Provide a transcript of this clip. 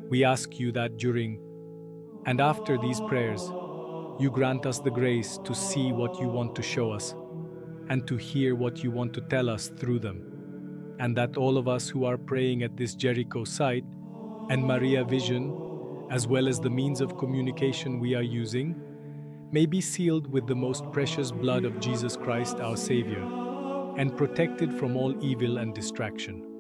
We ask you that during and after these prayers, you grant us the grace to see what you want to show us and to hear what you want to tell us through them, and that all of us who are praying at this Jericho site and Maria Vision, as well as the means of communication we are using, may be sealed with the most precious blood of Jesus Christ, our Savior, and protected from all evil and distraction.